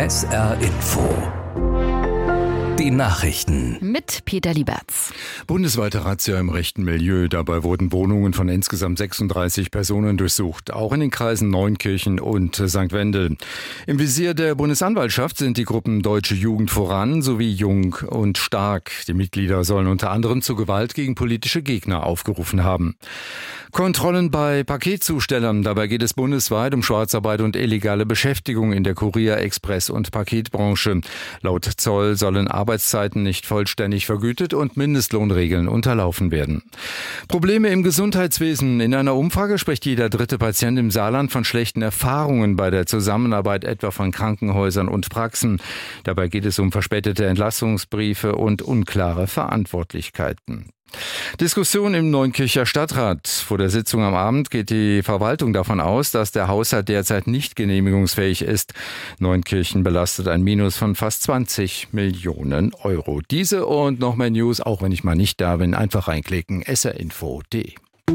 SR Info. Die Nachrichten. Mit Peter Liebertz. Bundesweite Razzia im rechten Milieu. Dabei wurden Wohnungen von insgesamt 36 Personen durchsucht. Auch in den Kreisen Neunkirchen und St. Wendel. Im Visier der Bundesanwaltschaft sind die Gruppen Deutsche Jugend voran sowie Jung und Stark. Die Mitglieder sollen unter anderem zur Gewalt gegen politische Gegner aufgerufen haben. Kontrollen bei Paketzustellern. Dabei geht es bundesweit um Schwarzarbeit und illegale Beschäftigung in der Kurier-, Express- und Paketbranche. Laut Zoll sollen Arbeitszeiten nicht vollständig vergütet und Mindestlohnregeln unterlaufen werden. Probleme im Gesundheitswesen. In einer Umfrage spricht jeder dritte Patient im Saarland von schlechten Erfahrungen bei der Zusammenarbeit etwa von Krankenhäusern und Praxen. Dabei geht es um verspätete Entlassungsbriefe und unklare Verantwortlichkeiten. Diskussion im Neunkircher Stadtrat. Vor der Sitzung am Abend geht die Verwaltung davon aus, dass der Haushalt derzeit nicht genehmigungsfähig ist. Neunkirchen belastet ein Minus von fast 20 Millionen Euro. Diese und noch mehr News, auch wenn ich mal nicht da bin, einfach reinklicken. srinfo.de.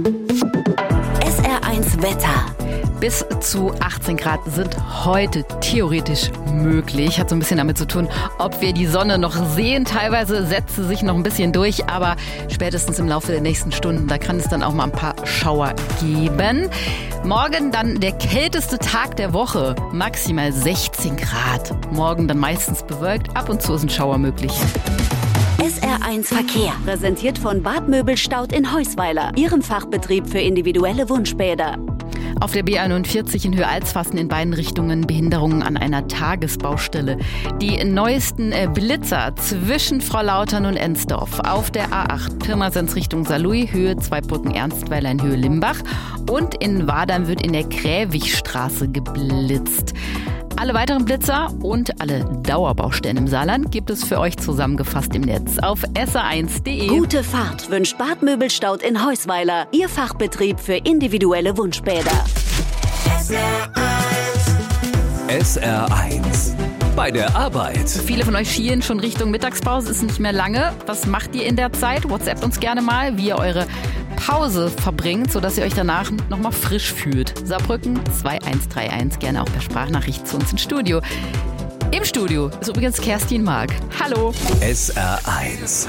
SR1 Wetter. Bis zu 18 Grad sind heute theoretisch möglich. Hat so ein bisschen damit zu tun, ob wir die Sonne noch sehen. Teilweise setzt sie sich noch ein bisschen durch, aber spätestens im Laufe der nächsten Stunden, da kann es dann auch mal ein paar Schauer geben. Morgen dann der kälteste Tag der Woche, maximal 16 Grad. Morgen dann meistens bewölkt, ab und zu sind Schauer möglich. SR1 Verkehr, präsentiert von Bad Möbelstaud in Heusweiler, Ihrem Fachbetrieb für individuelle Wunschbäder. Auf der B41 in Höhe Alsfassen in beiden Richtungen Behinderungen an einer Tagesbaustelle. Die neuesten Blitzer zwischen Frohlautern und Ensdorf. Auf der A8 Pirmasens Richtung Saarlouis, Höhe Zweibrücken-Ernstweiler in Höhe Limbach. Und in Wadern wird in der Kräwigstraße geblitzt. Alle weiteren Blitzer und alle Dauerbaustellen im Saarland gibt es für euch zusammengefasst im Netz auf sr1.de. Gute Fahrt wünscht Bad Möbelstaud in Heusweiler, Ihr Fachbetrieb für individuelle Wunschbäder. SR1. Bei der Arbeit. Viele von euch schielen schon Richtung Mittagspause, ist nicht mehr lange. Was macht ihr in der Zeit? WhatsAppt uns gerne mal, wie ihr eure Pause verbringt, sodass ihr euch danach nochmal frisch fühlt. Saarbrücken 2131, gerne auch per Sprachnachricht zu uns ins Studio. Im Studio ist übrigens Kerstin Mark. Hallo. SR1.